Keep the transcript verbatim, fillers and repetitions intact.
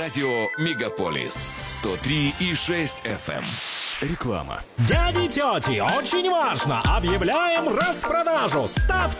Радио Мегаполис сто три и шесть эф эм. Реклама. Дяди, тети, очень важно! Объявляем распродажу! Ставьте